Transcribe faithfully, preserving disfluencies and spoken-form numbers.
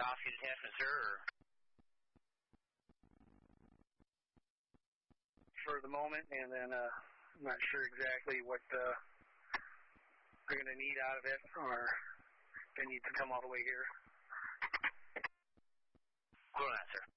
off-sea detachment, sir? Or? For the moment, and then uh, I'm not sure exactly what uh, they're going to need out of it, or they need to come all the way here. Cool, sir.